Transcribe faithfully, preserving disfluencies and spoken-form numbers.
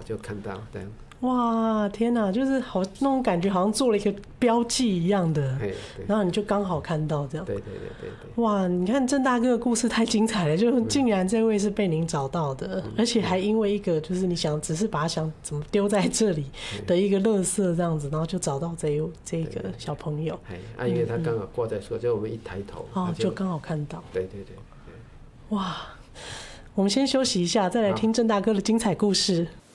就看到这样。 哇，天哪，就是好那种感觉，好像做了一个标记一样的，然后你就刚好看到这样。 对对对对对。 哇，你看郑大哥的故事太精彩了，就竟然这位是被您找到的，嗯、而且还因为一个就是你想只是把他想怎么丢在这里的一个垃圾这样子，然后就找到这一这个小朋友。 啊，因为他刚好挂在树，就我们一抬头， 哦，就刚好看到。 对对对。 哇，我们先休息一下，再来听郑大哥的精彩故事。